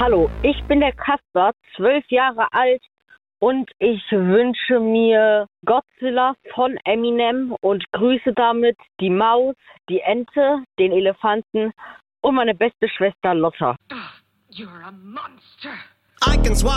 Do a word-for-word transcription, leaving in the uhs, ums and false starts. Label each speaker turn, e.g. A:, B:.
A: Hallo, ich bin der Kasper, zwölf Jahre alt und ich wünsche mir Godzilla von Eminem und grüße damit die Maus, die Ente, den Elefanten und meine beste Schwester Lotta.
B: You're a monster. I can swallow